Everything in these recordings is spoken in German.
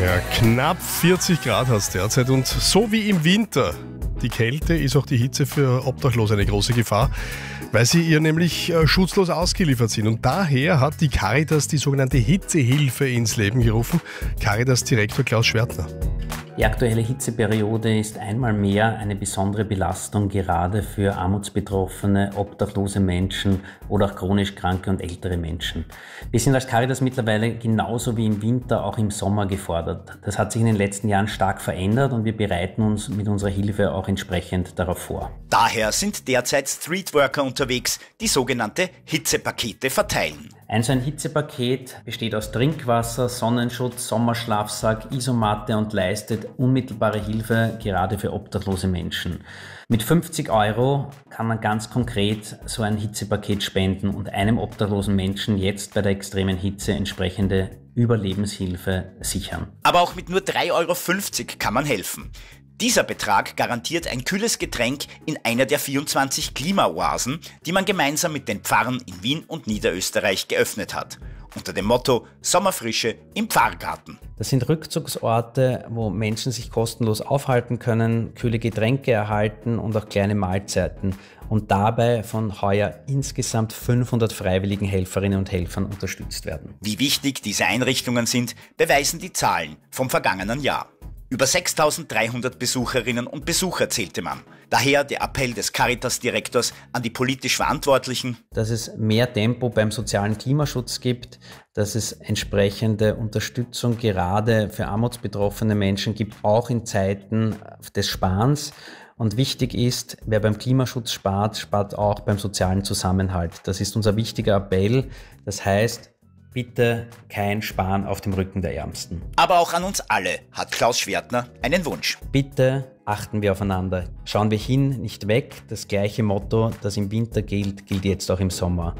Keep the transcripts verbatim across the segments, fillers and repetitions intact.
Ja, knapp vierzig Grad hat es derzeit und so wie im Winter. Die Kälte ist auch die Hitze für Obdachlose eine große Gefahr, weil sie ihr nämlich äh, schutzlos ausgeliefert sind. Und daher hat die Caritas die sogenannte Hitzehilfe ins Leben gerufen. Caritas-Direktor Klaus Schwertner. Die aktuelle Hitzeperiode ist einmal mehr eine besondere Belastung, gerade für armutsbetroffene, obdachlose Menschen oder auch chronisch kranke und ältere Menschen. Wir sind als Caritas mittlerweile genauso wie im Winter auch im Sommer gefordert. Das hat sich in den letzten Jahren stark verändert und wir bereiten uns mit unserer Hilfe auch entsprechend darauf vor. Daher sind derzeit Streetworker unterwegs, die sogenannte Hitzepakete verteilen. Ein so ein Hitzepaket besteht aus Trinkwasser, Sonnenschutz, Sommerschlafsack, Isomatte und leistet unmittelbare Hilfe gerade für obdachlose Menschen. Mit fünfzig Euro kann man ganz konkret so ein Hitzepaket spenden und einem obdachlosen Menschen jetzt bei der extremen Hitze entsprechende Überlebenshilfe sichern. Aber auch mit nur drei Euro fünfzig kann man helfen. Dieser Betrag garantiert ein kühles Getränk in einer der vierundzwanzig Klimaoasen, die man gemeinsam mit den Pfarren in Wien und Niederösterreich geöffnet hat. Unter dem Motto Sommerfrische im Pfarrgarten. Das sind Rückzugsorte, wo Menschen sich kostenlos aufhalten können, kühle Getränke erhalten und auch kleine Mahlzeiten und dabei von heuer insgesamt fünfhundert freiwilligen Helferinnen und Helfern unterstützt werden. Wie wichtig diese Einrichtungen sind, beweisen die Zahlen vom vergangenen Jahr. Über sechstausenddreihundert Besucherinnen und Besucher zählte man. Daher der Appell des Caritas-Direktors an die politisch Verantwortlichen, dass es mehr Tempo beim sozialen Klimaschutz gibt, dass es entsprechende Unterstützung gerade für armutsbetroffene Menschen gibt, auch in Zeiten des Sparens. Und wichtig ist, wer beim Klimaschutz spart, spart auch beim sozialen Zusammenhalt. Das ist unser wichtiger Appell. Das heißt, bitte kein Sparen auf dem Rücken der Ärmsten. Aber auch an uns alle hat Klaus Schwertner einen Wunsch. Bitte achten wir aufeinander. Schauen wir hin, nicht weg. Das gleiche Motto, das im Winter gilt, gilt jetzt auch im Sommer.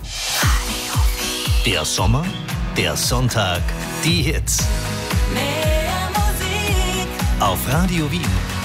Der Sommer, der Sonntag, die Hits. Mehr Musik Auf Radio Wien.